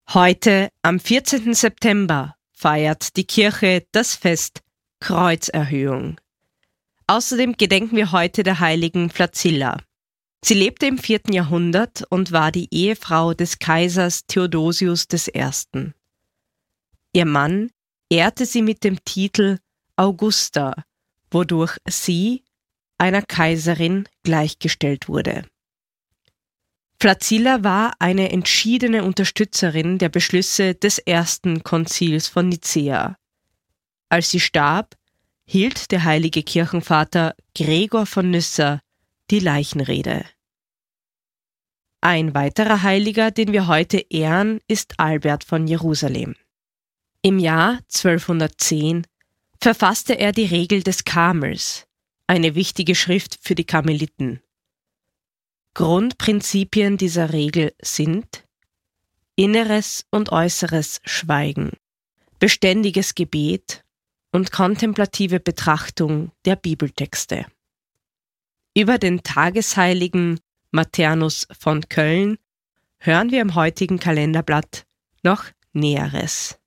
Heute, am 14. September, feiert die Kirche das Fest Kreuzerhöhung. Außerdem gedenken wir heute der heiligen Flaccilla. Sie lebte im 4. Jahrhundert und war die Ehefrau des Kaisers Theodosius I. Ihr Mann ehrte sie mit dem Titel Augusta, wodurch sie einer Kaiserin gleichgestellt wurde. Flaccilla war eine entschiedene Unterstützerin der Beschlüsse des ersten Konzils von Nicäa. Als sie starb, hielt der heilige Kirchenvater Gregor von Nyssa die Leichenrede. Ein weiterer Heiliger, den wir heute ehren, ist Albert von Jerusalem. Im Jahr 1210 verfasste er die Regel des Karmels, eine wichtige Schrift für die Karmeliten. Grundprinzipien dieser Regel sind inneres und äußeres Schweigen, beständiges Gebet und kontemplative Betrachtung der Bibeltexte. Über den Tagesheiligen Maternus von Köln hören wir im heutigen Kalenderblatt noch Näheres.